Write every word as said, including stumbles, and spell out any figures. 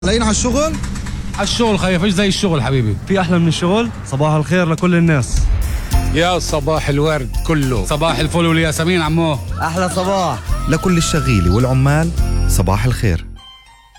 لاقيين على الشغل؟ على الشغل خيف، ايش زي الشغل حبيبي؟ في احلى من الشغل؟ صباح الخير لكل الناس. يا صباح الورد كله، صباح الفل والياسمين عمو. احلى صباح لكل الشغيلة والعمال صباح الخير.